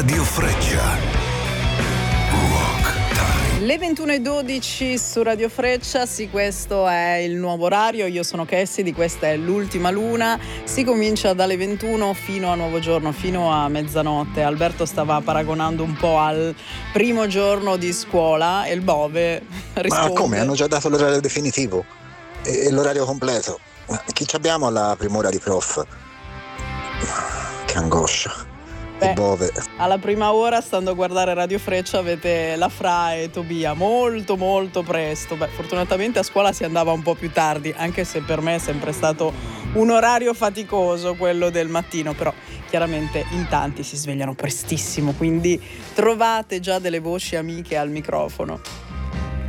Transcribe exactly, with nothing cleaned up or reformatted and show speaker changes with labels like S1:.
S1: Radio Freccia. Rock Time.
S2: Le ventuno e dodici su Radio Freccia, sì, questo è il nuovo orario. Io sono Cassidy, questa è l'ultima luna. Si comincia dalle ventuno fino a nuovo giorno, fino a mezzanotte. Alberto stava paragonando un po' al primo giorno di scuola e il Bove risponde:
S3: ma come? Hanno già dato l'orario definitivo e, e l'orario completo. Ma chi ci abbiamo alla prim'ora di prof? Che angoscia.
S2: Beh,
S3: Bove.
S2: alla prima ora, stando a guardare Radio Freccia, avete la Fra e Tobia molto molto presto. Beh, fortunatamente a scuola si andava un po' più tardi, anche se per me è sempre stato un orario faticoso quello del mattino, però chiaramente in tanti si svegliano prestissimo, quindi trovate già delle voci amiche al microfono.